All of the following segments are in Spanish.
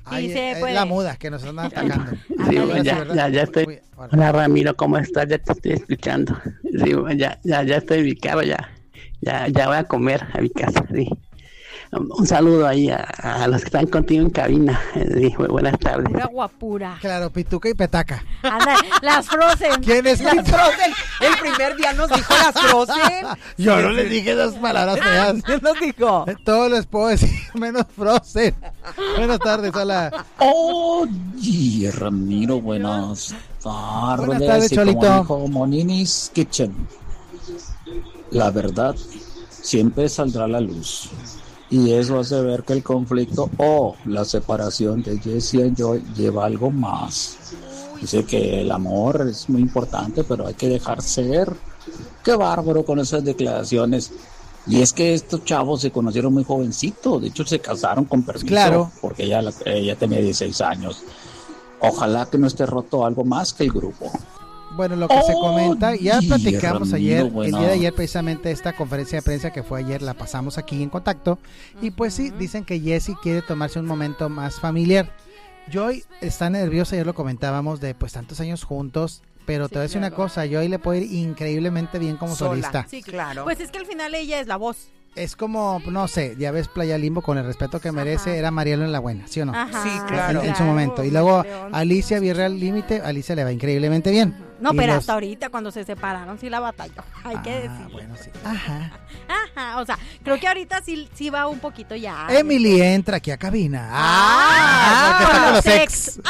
Ay, Sí, se es puede. la muda que nos andan atacando. Sí, Ahora sí, ya, ¿verdad? ya estoy. Uy, ahora. Hola Ramiro, ¿cómo estás? Ya te estoy escuchando. Sí, ya estoy en mi carro, ya voy a comer a mi casa. Sí. Un saludo ahí a los que están contigo en cabina. Sí, buenas tardes. Pura guapura. Claro, pituca y petaca. Anda, las Frozen. ¿Quién es Las Pituca? Frozen. El primer día nos dijo las Frozen. Yo no les dije esas palabras feas. ¿Quién nos dijo? Todo les puedo decir, menos Frozen. Buenas tardes, hola. Oye, Ramiro, buenas tardes. Buenas tardes, Y como Cholito. dijo Monini's Kitchen, la verdad siempre saldrá a la luz. Y eso hace ver que el conflicto o la separación de Jesse y Joy lleva algo más. Dice que el amor es muy importante, pero hay que dejar ser. Qué bárbaro con esas declaraciones. Y es que estos chavos se conocieron muy jovencitos. De hecho, se casaron con permiso. Claro. Porque ella tenía 16 años. Ojalá que no esté roto algo más que el grupo. Bueno, lo que se comenta, ya Oye, platicamos Ramiro, ayer, bueno. el día de ayer precisamente esta conferencia de prensa que fue ayer, la pasamos aquí en contacto, y pues sí, dicen que Jessie quiere tomarse un momento más familiar. Joy está nerviosa, ya lo comentábamos, de pues tantos años juntos, pero te voy a decir una cosa, Joy le puede ir increíblemente bien como Sola. solista. Sí, Claro. Pues es que al final ella es la voz. Es como, no sé, ya ves Playa Limbo, con el respeto que merece, Ajá. era Marielo en la buena, ¿sí o no? Ajá. Sí, En- claro. en su momento. Y luego León. Alicia Villarreal Límite, Alicia le va increíblemente bien. No, Y pero los- hasta ahorita cuando se separaron sí la batalló. Hay que decir. Bueno, sí. Ajá. Ajá, o sea, creo que ahorita sí va un poquito ya. Emily entra aquí a cabina. Ah, porque está con los los ex. ex.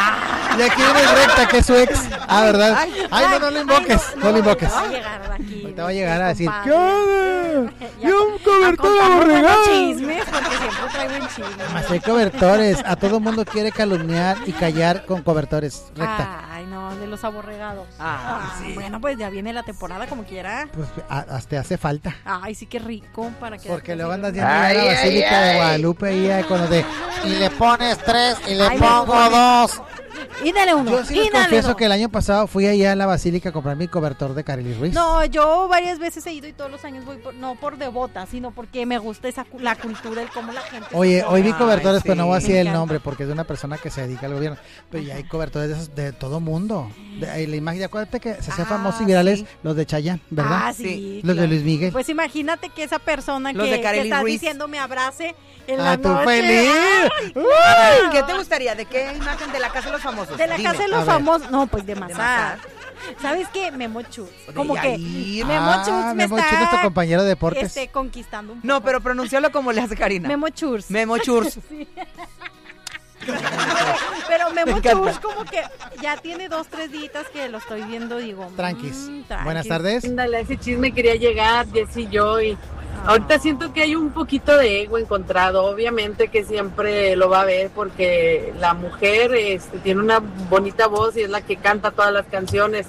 Y aquí viene recta, que es su ex. Ah, ¿verdad? Ay, no lo invoques, Ay, no lo invoques. Va a llegar de aquí. Ahorita va a llegar a decir, compadre. ¿qué onda? Ya Yo un cobertor a contarnos aborregado. buenos chismes, porque siempre traigo en chisme. Más hay cobertores. A todo mundo quiere calumniar y callar con cobertores. Recta. Ay, no, de los aborregados. Ah, Ah, bueno, pues ya viene la temporada como quiera. Pues hasta hace falta. Ay, sí, qué rico para que. Porque luego andas yendo a la Basílica de Guadalupe y con los de. Y le pones 3 y le Ay, pongo me pone- 2. Y dale uno. Yo sí y les dale confieso dos. que el año pasado fui allá a la Basílica a comprar mi cobertor de Kareli Ruiz. No, yo varias veces he ido y todos los años voy no por devota, sino porque me gusta la cultura, el cómo la gente. se Oye, pone. hoy vi Ay, cobertores, pero sí, no voy a decir me el encanta. nombre porque es de una persona que se dedica al gobierno. Pero ya hay cobertores de esos de todo mundo. La imagen, acuérdate que se hacen famosos y virales sí. los de Chayanne, ¿verdad? Ah, sí. Sí. Los de claro. Luis Miguel. Pues imagínate que esa persona Los que, de que Kareli estás Ruiz. diciendo me abrace en la ¡A tu noche. feliz! Ay, ¿Qué te gustaría? ¿De qué imagen? ¿De la Casa de los Famosos? de la Dime. casa de A los ver. famosos. No, pues de De Mazar. Mazar. ¿Sabes qué? Memo Chus. De Como que Yair. Memo Chus me Memo Chus, está nuestro compañero de deportes. conquistando un poco. No, pero pronúncialo como le hace Karina. Memo Churs. Memo Churs. Pero Memo Me encanta. Churs como que ya tiene 2-3 días que lo estoy viendo, digo. Tranquis. Tranquis. Buenas tardes. Ándale, a ese chisme quería llegar, Jessy y yo. Y ahorita siento que hay un poquito de ego encontrado. Obviamente que siempre lo va a ver porque la mujer tiene una bonita voz y es la que canta todas las canciones.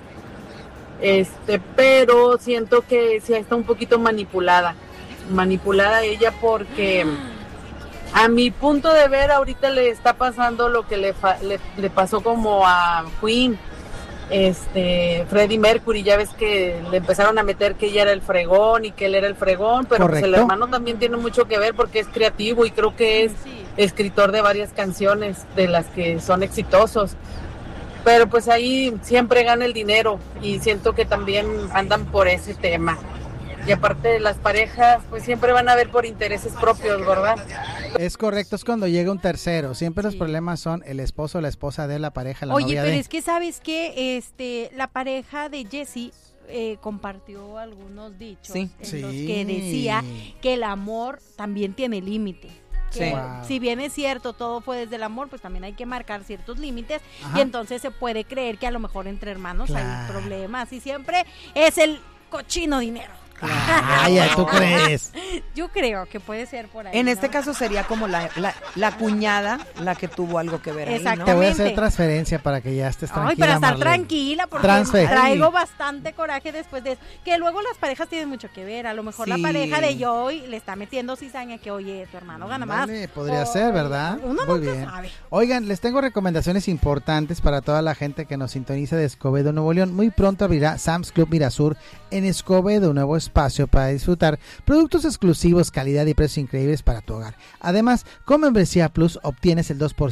Pero siento que sí está un poquito manipulada ella porque a mi punto de ver ahorita le está pasando lo que le pasó como a Queen, Freddie Mercury. Ya ves que le empezaron a meter que ella era el fregón y que él era el fregón, pero pues el Correcto. hermano también tiene mucho que ver porque es creativo y creo que es Sí. escritor de varias canciones de las que son exitosos. Pero pues ahí siempre gana el dinero y siento que también andan por ese tema. Y aparte las parejas pues siempre van a ver por intereses propios, ¿verdad? Es correcto, es cuando llega un tercero. Siempre los Sí. problemas son el esposo o la esposa de la pareja, la Oye, novia pero de. es que sabes que la pareja de Jessie compartió algunos dichos Sí. en los que decía que el amor también tiene límite. Que Sí. Wow. Si bien es cierto, todo fue desde el amor, pues también hay que marcar ciertos límites. Ajá. Y entonces se puede creer que a lo mejor entre hermanos hay Claro. problemas y siempre es el cochino dinero. Ay, ¿tú crees? Yo creo que puede ser por ahí. En ¿no? este caso sería como la cuñada la que tuvo algo que ver ahí, ¿no? Exacto. Te voy a hacer Exactamente. transferencia para que ya estés tranquila. Ay, para estar Marlene. tranquila, porque Transfer. traigo bastante coraje después de eso. Que luego las parejas tienen mucho que ver. A lo mejor la Sí. pareja de Joy le está metiendo cizaña que, oye, tu hermano gana más. Ándale, podría O- ser, ¿verdad? Uno Muy nunca bien. sabe. Oigan, les tengo recomendaciones importantes para toda la gente que nos sintoniza de Escobedo, Nuevo León. Muy pronto abrirá Sam's Club Mirasur en Escobedo, un nuevo espacio para disfrutar productos exclusivos, calidad y precios increíbles para tu hogar. Además, con Membresía Plus obtienes el 2%